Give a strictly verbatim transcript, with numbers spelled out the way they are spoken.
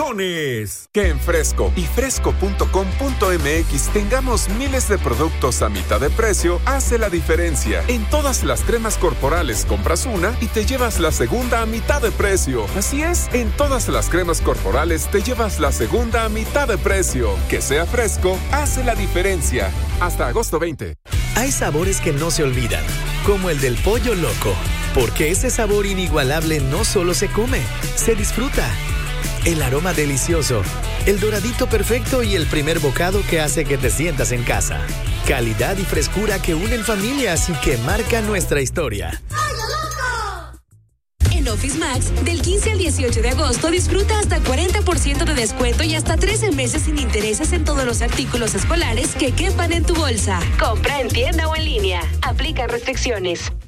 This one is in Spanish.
colchones. Que en Fresco y fresco punto com punto m x tengamos miles de productos a mitad de precio hace la diferencia. En todas las cremas corporales compras una y te llevas la segunda a mitad de precio. Así es, en todas las cremas corporales te llevas la segunda a mitad de precio. Que sea Fresco hace la diferencia. Hasta agosto veinte. Hay sabores que no se olvidan, como el del pollo loco, porque ese sabor inigualable no solo se come, se disfruta. El aroma delicioso, el doradito perfecto y el primer bocado que hace que te sientas en casa. Calidad y frescura que unen familias y que marcan nuestra historia. En Office Max, del quince al dieciocho de agosto, disfruta hasta cuarenta por ciento de descuento y hasta trece meses sin intereses en todos los artículos escolares que quepan en tu bolsa. Compra en tienda o en línea. Aplican restricciones.